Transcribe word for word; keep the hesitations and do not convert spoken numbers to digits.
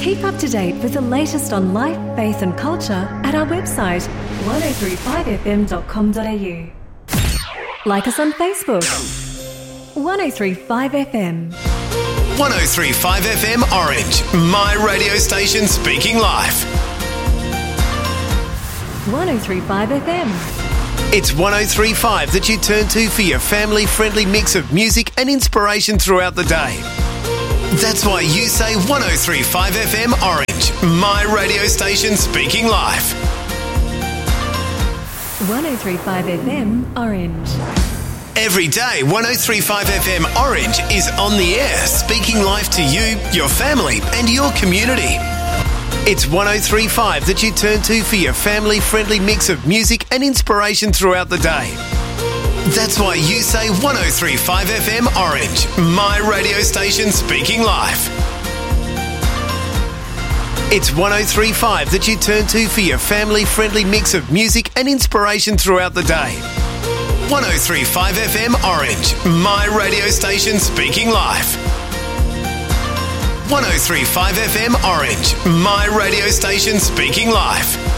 Keep up to date with the latest on life, faith and culture at our website one oh three five f m dot com dot a u. Like us on Facebook. one oh three five F M. one oh three five F M Orange, my radio station speaking life. one oh three five F M. It's one oh three five that you turn to for your family-friendly mix of music and inspiration throughout the day. That's why you say one oh three five F M Orange, my radio station speaking life. one oh three five F M Orange. Every day, one oh three five F M Orange is on the air, speaking life to you, your family and your community. It's one oh three five that you turn to for your family-friendly mix of music and inspiration throughout the day. That's why you say one oh three five F M Orange, my radio station speaking life. It's one oh three five that you turn to for your family-friendly mix of music and inspiration throughout the day. one oh three five F M Orange, my radio station speaking life. one oh three five F M Orange, my radio station speaking life.